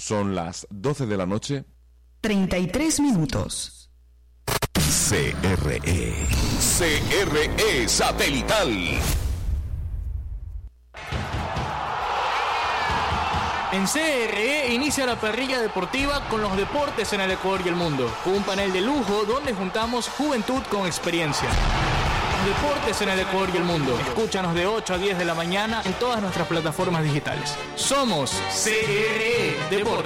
Son las 12 de la noche. 33 minutos. CRE Satelital. En CRE inicia la parrilla deportiva con los deportes en el Ecuador y el mundo, con un panel de lujo donde juntamos juventud con experiencia. Los deportes en el Ecuador y el mundo. Escúchanos de 8 a 10 de la mañana en todas nuestras plataformas digitales. Somos CRE Deportes.